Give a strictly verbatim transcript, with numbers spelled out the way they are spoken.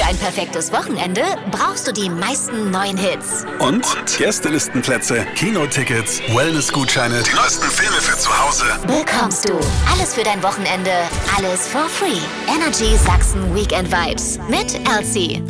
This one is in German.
ein perfektes Wochenende brauchst du die meisten neuen Hits. Und Gästelistenplätze, Kinotickets, Wellnessgutscheine, die neuesten Filme für zu Hause. Bekommst du. Alles für dein Wochenende, alles for free. Energy Sachsen Weekend Vibes mit L C.